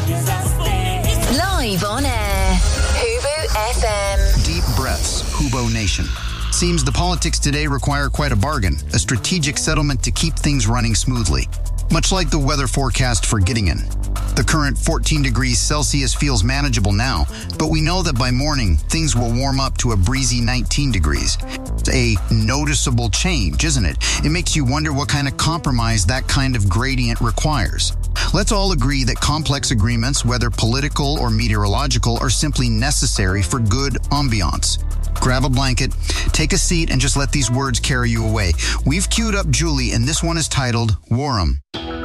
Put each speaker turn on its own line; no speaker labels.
Live on air. Hubu FM.
Deep breaths, Hubo Nation. Seems the politics today require quite a bargain, a strategic settlement to keep things running smoothly. Much like the weather forecast for Gittingen. The current 14 degrees Celsius feels manageable now, but we know that by morning, things will warm up to a breezy 19 degrees. It's a noticeable change, isn't it? It makes you wonder what kind of compromise that kind of gradient requires. Let's all agree that complex agreements, whether political or meteorological, are simply necessary for good ambiance. Grab a blanket, take a seat, and just let these words carry you away. We've queued up Julie, and this one is titled Warrum.